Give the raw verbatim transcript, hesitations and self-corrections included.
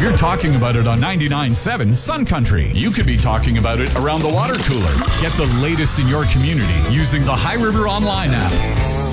You're talking about it on ninety-nine point seven Sun Country. You could be talking about it around the water cooler. Get the latest in your community using the High River Online app.